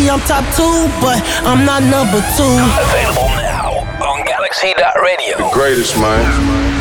Maybe I'm top 2, but I'm not number 2. Available now on Galaxy.Radio. The greatest, man.